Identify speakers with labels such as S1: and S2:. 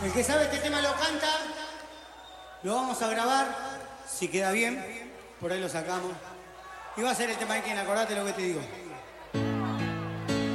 S1: El que sabe este tema lo canta, lo vamos a grabar, si queda bien, por ahí lo sacamos. Y va a ser el tema de quien, acordate lo que te digo.